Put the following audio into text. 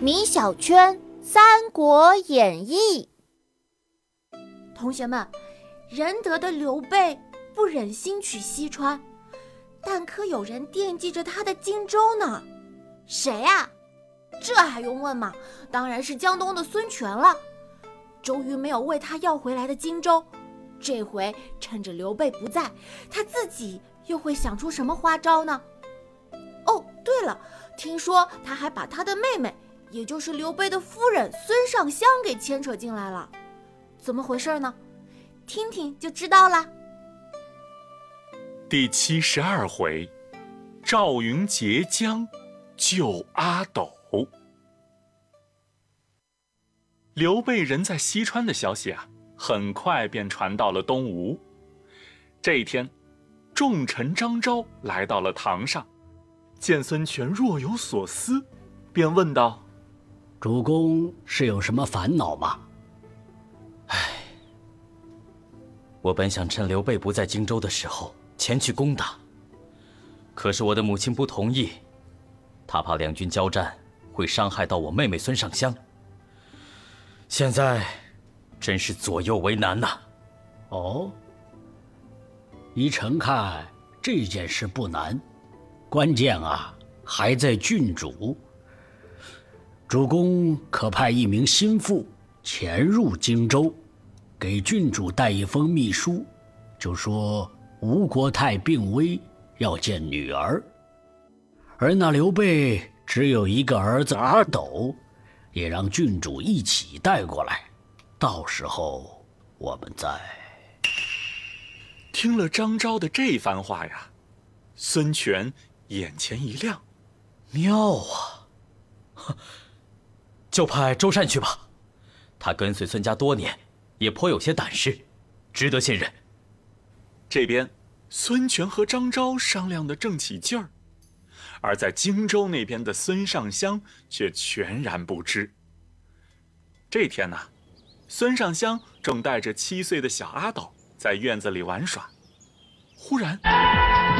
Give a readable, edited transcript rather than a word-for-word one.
米小圈《三国演义》。 同学们，仁德的刘备不忍心取西川，但可有人惦记着他的荆州呢。谁啊？这还用问吗？当然是江东的孙权了。周瑜没有为他要回来的荆州，这回趁着刘备不在，他自己又会想出什么花招呢？哦，对了，听说他还把他的妹妹，也就是刘备的夫人孙尚香给牵扯进来了。怎么回事呢？听听就知道了。 第72回，赵云截江救阿斗。刘备人在西川的消息很快便传到了东吴。这一天，重臣张昭来到了堂上，见孙权若有所思，便问道：“ 主公是有什么烦恼吗？” 我本想趁刘备不在荆州的时候前去攻打，可是我的母亲不同意，她怕两军交战会伤害到我妹妹孙尚香。现在真是左右为难呐。 哦，依臣看这件事不难，关键还在郡主。主公可派一名心腹潜入荆州，给郡主带一封密书，就说吴国太病危，要见女儿。而那刘备只有一个儿子阿斗，也让郡主一起带过来，到时候我们再…… 听了张昭的这番话孙权眼前一亮， 妙啊！就派周善去吧，他跟随孙家多年，也颇有些胆识，值得信任。 这边孙权和张昭商量得正起劲儿，而在荆州那边的孙尚香却全然不知。这天孙尚香正带着7岁的小阿斗在院子里玩耍，忽然